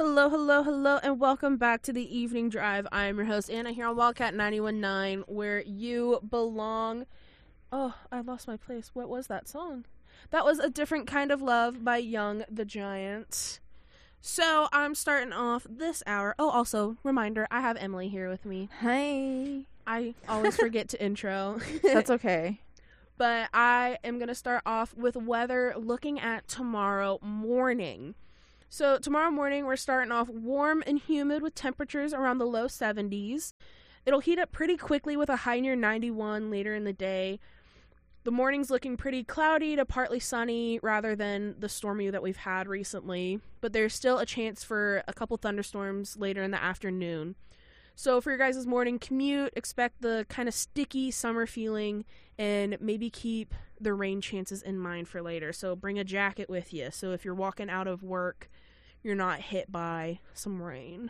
Hello, hello, hello, and welcome back to the Evening Drive. I am your host, Anna, here on Wildcat 91.9, where you belong. Oh, I lost my place. What was that song? That was A Different Kind of Love by Young the Giant. So, I'm starting off this hour. Oh, also, reminder, I have Emily here with me. Hi. I always forget to intro. That's okay. But I am going to start off with weather looking at tomorrow morning. So tomorrow morning, we're starting off warm and humid with temperatures around the low 70s. It'll heat up pretty quickly with a high near 91 later in the day. The morning's looking pretty cloudy to partly sunny rather than the stormy that we've had recently. But there's still a chance for a couple thunderstorms later in the afternoon. So for your guys' morning commute, expect the kind of sticky summer feeling and maybe keep the rain chances in mind for later. So bring a jacket with you. So if you're walking out of work, you're not hit by some rain.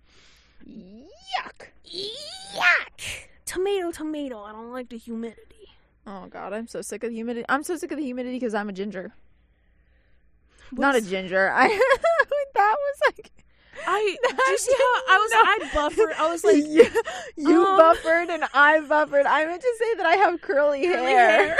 Yuck. Yuck! Tomato, tomato. I don't like the humidity. Oh, God, I'm so sick of the humidity. I'm so sick of the humidity because I'm a ginger. Not a ginger. That was like... Did you see how I buffered? I was like... You buffered and I buffered. I meant to say that I have curly hair.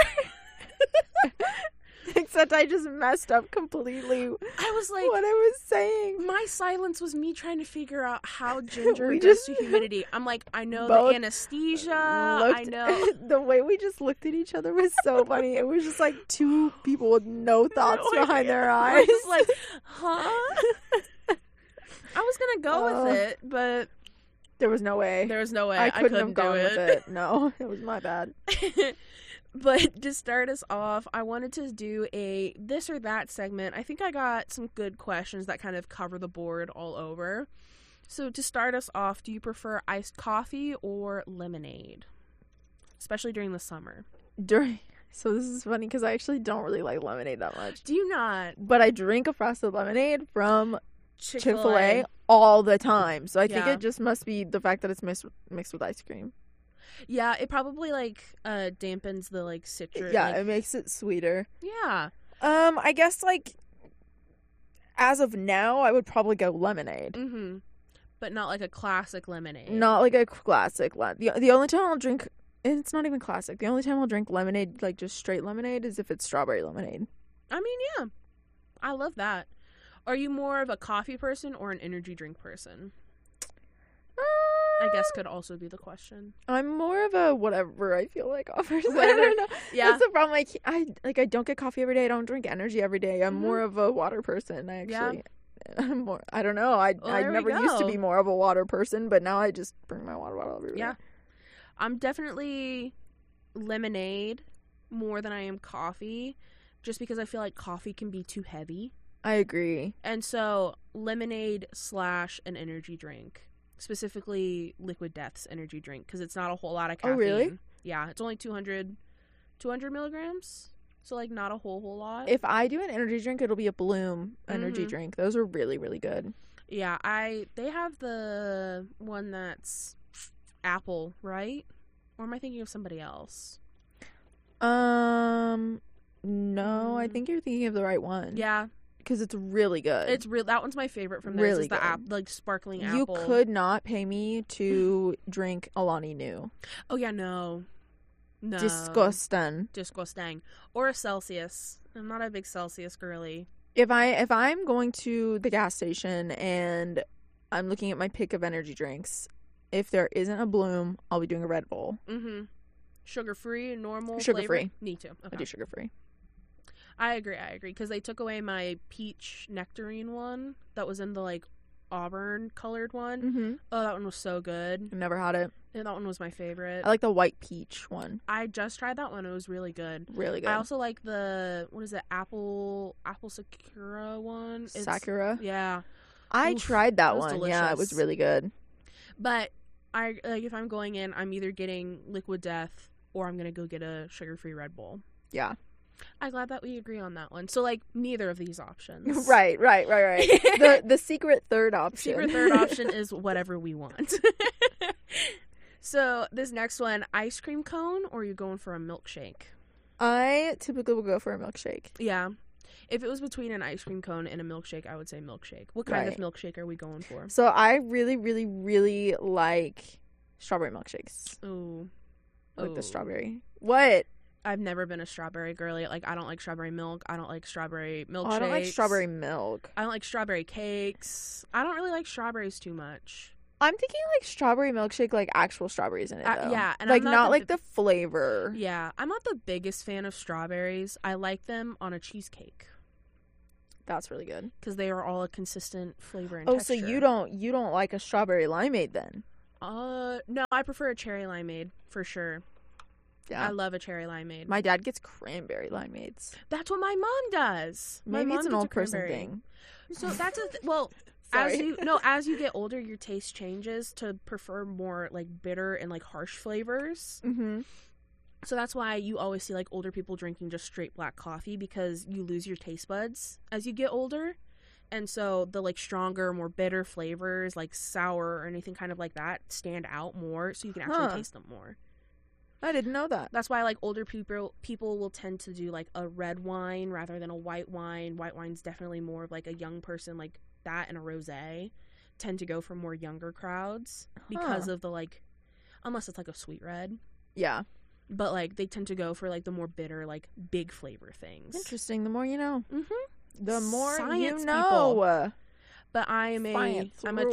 Except I just messed up completely. I was like... what I was saying. My silence was me trying to figure out how ginger goes to humidity. I'm like, I know the anesthesia. I know. The way we just looked at each other was so funny. It was just like two people with no thoughts behind their eyes. I was like, huh? I was going to go with it, but... There was no way. I couldn't have gone with it. No, it was my bad. But to start us off, I wanted to do a this or that segment. I think I got some good questions that kind of cover the board all over. So to start us off, do you prefer iced coffee or lemonade? Especially during the summer. So this is funny because I actually don't really like lemonade that much. Do you not? But I drink a frosted lemonade from Chick-fil-A all the time. So I think it just must be the fact that it's mixed with ice cream. Yeah, it probably dampens the citrus. Yeah, it makes it sweeter. Yeah. I guess as of now, I would probably go lemonade. Mm-hmm. But not like a classic lemonade. Not like a classic the only time I'll drink, and it's not even classic. The only time I'll drink lemonade, just straight lemonade, is if it's strawberry lemonade. I mean, yeah, I love that. Are you more of a coffee person or an energy drink person? I guess could also be the question. I'm more of a whatever I feel like offers. Whatever. I don't know. Yeah. That's the problem. I don't get coffee every day. I don't drink energy every day. I'm more of a water person. I'm more. I don't know. I never used to be more of a water person, but now I just bring my water bottle everywhere. Yeah. I'm definitely lemonade more than I am coffee, just because I feel like coffee can be too heavy. I agree. And so lemonade / an energy drink. Specifically Liquid Death's energy drink, because it's not a whole lot of caffeine. Oh, really? Yeah, it's only 200 milligrams, so not a whole lot. If I do an energy drink, it'll be a Bloom energy drink. Those are really, really good. Yeah, they have the one that's apple, right? Or am I thinking of somebody else? No, I think you're thinking of the right one. Yeah. Because it's really good. That one's my favorite from theirs. Really is the sparkling apple. You could not pay me to drink Alani Nu. Oh yeah, no. Disgusting. Or a Celsius. I'm not a big Celsius girly. If I'm going to the gas station and I'm looking at my pick of energy drinks, if there isn't a Bloom, I'll be doing a Red Bull. Mm-hmm. Sugar-free, normal Sugar-free. Me too. Okay. I do sugar-free. I agree, because they took away my peach nectarine one that was in the, auburn colored one. Mm-hmm. Oh, that one was so good. I've never had it. Yeah, that one was my favorite. I like the white peach one. I just tried that one. It was really good. Really good. I also like the, what is it, apple Sakura one? Sakura? Yeah. I tried that one. Delicious. Yeah, it was really good. But, if I'm going in, I'm either getting Liquid Death or I'm going to go get a sugar-free Red Bull. Yeah. I'm glad that we agree on that one. So, neither of these options. Right. The secret third option. Secret third option is whatever we want. So, this next one, ice cream cone, or are you going for a milkshake? I typically will go for a milkshake. Yeah. If it was between an ice cream cone and a milkshake, I would say milkshake. What kind of milkshake are we going for? So I really, really, really like strawberry milkshakes. Ooh. I like the strawberry. What? I've never been a strawberry girly. Like, I don't like strawberry milk. I don't like strawberry milkshakes. I don't like strawberry milk. I don't like strawberry cakes. I don't really like strawberries too much. I'm thinking like strawberry milkshake, like actual strawberries in it, though. Yeah. And like, not like the flavor. Yeah. I'm not the biggest fan of strawberries. I like them on a cheesecake. That's really good. Because they are all a consistent flavor and So texture. you don't like a strawberry limeade then? No, I prefer a cherry limeade for sure. Yeah. I love a cherry limeade. My dad gets cranberry limeades. That's what my mom does. Maybe it's an old person thing. So that's well, as you get older, your taste changes to prefer more like bitter and like harsh flavors. Mm-hmm. So that's why you always see like older people drinking just straight black coffee, because you lose your taste buds as you get older. And so the like stronger, more bitter flavors like sour or anything kind of like that stand out more, so you can actually taste them more. I didn't know that. That's why like older people will tend to do like a red wine rather than a white wine. White wine's definitely more of like a young person, like that, and a rosé tend to go for more younger crowds because of the like, unless it's like a sweet red. Yeah. But like they tend to go for like the more bitter, like big flavor things. Interesting. The more you know. Mm-hmm. The more Science you know. People. But I'm a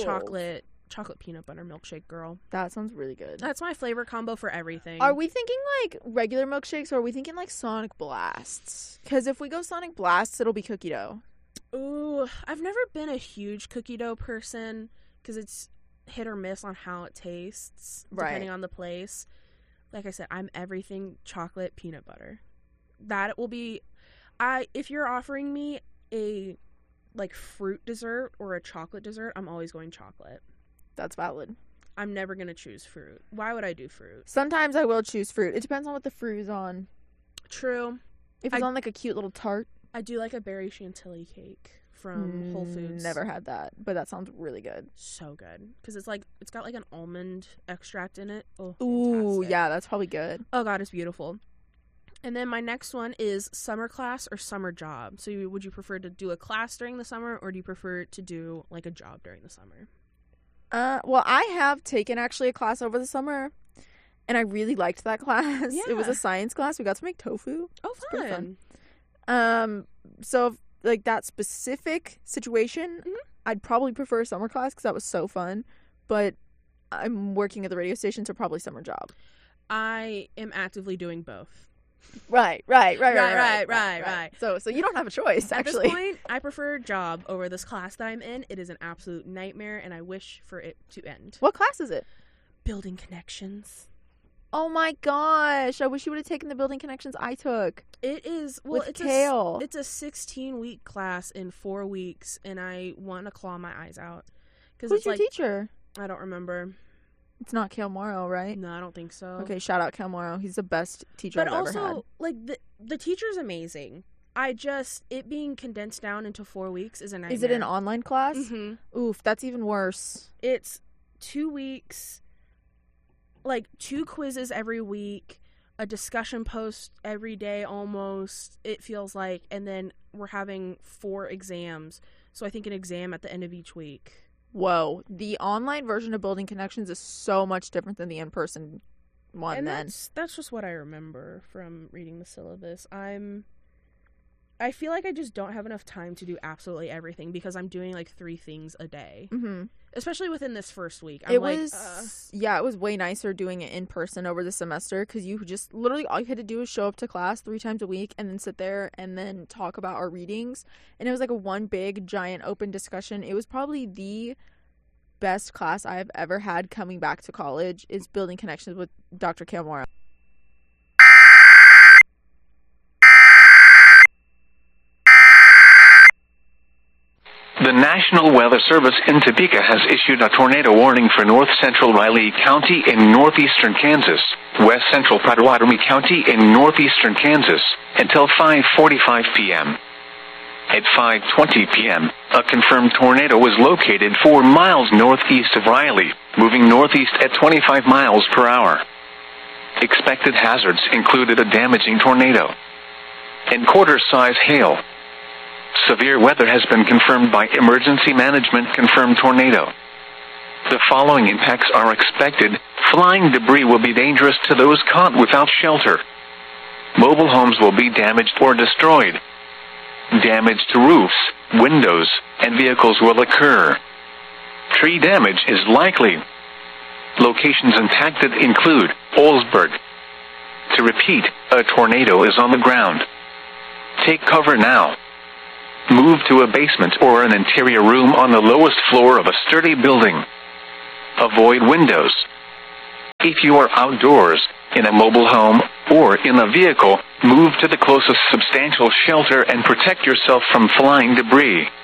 chocolate peanut butter milkshake girl. That sounds really good. That's my flavor combo for everything. Are we thinking like regular milkshakes, or are we thinking like Sonic Blasts? Because if we go Sonic Blasts, it'll be cookie dough. Ooh, I've never been a huge cookie dough person because it's hit or miss on how it tastes, depending on the place. Like I said, I'm everything chocolate peanut butter. That will be... if you're offering me a like fruit dessert or a chocolate dessert, I'm always going chocolate. That's valid. I'm never going to choose fruit. Why would I do fruit? Sometimes I will choose fruit. It depends on what the fruit is on. True. If it's on like a cute little tart. I do like a berry chantilly cake from Whole Foods. Never had that, but that sounds really good. So good. Because it's got like an almond extract in it. Oh, ooh, fantastic. Yeah, that's probably good. Oh God, it's beautiful. And then my next one is summer class or summer job. So would you prefer to do a class during the summer, or do you prefer to do like a job during the summer? Well, I have taken actually a class over the summer, and I really liked that class. Yeah. It was a science class. We got to make tofu. Oh, fun. So like that specific situation, I'd probably prefer a summer class because that was so fun. But I'm working at the radio station, so probably summer job. I am actively doing both. Right. So you don't have a choice, actually. At this point, I prefer job over this class that I'm in. It is an absolute nightmare, and I wish for it to end. What class is it? Building connections. Oh my gosh. I wish you would have taken the building connections I took. It is, it's Kale. It's a 16-week class in 4 weeks, and I want to claw my eyes out. Who's your teacher? I don't remember. It's not Kale Morrow, right? No, I don't think so. Okay, shout out Kale Morrow. He's the best teacher I've ever had. But also, like, the teacher's amazing. It being condensed down into 4 weeks is a nightmare. Is it an online class? Mm-hmm. Oof, that's even worse. It's 2 weeks, like 2 quizzes every week, a discussion post every day almost, it feels like, and then we're having 4 exams. So I think an exam at the end of each week. Whoa, the online version of Building Connections is so much different than the in-person one. And that's just what I remember from reading the syllabus. I feel like I just don't have enough time to do absolutely everything because I'm doing like 3 things a day. Mm-hmm. Especially within this first week. It was way nicer doing it in person over the semester because you just literally all you had to do was show up to class 3 times a week and then sit there and then talk about our readings. And it was like a one big giant open discussion. It was probably the best class I've ever had coming back to college is Building Connections with Dr. Kale Morrow. The National Weather Service in Topeka has issued a tornado warning for north central Riley County in northeastern Kansas, west central Pottawatomie County in northeastern Kansas, until 5:45 p.m. At 5:20 p.m., a confirmed tornado was located 4 miles northeast of Riley, moving northeast at 25 miles per hour. Expected hazards included a damaging tornado and quarter-size hail, Severe weather has been confirmed by Emergency Management confirmed tornado. The following impacts are expected. Flying debris will be dangerous to those caught without shelter. Mobile homes will be damaged or destroyed. Damage to roofs, windows, and vehicles will occur. Tree damage is likely. Locations impacted include Olsberg. To repeat, a tornado is on the ground. Take cover now. Move to a basement or an interior room on the lowest floor of a sturdy building. Avoid windows. If you are outdoors, in a mobile home, or in a vehicle, move to the closest substantial shelter and protect yourself from flying debris.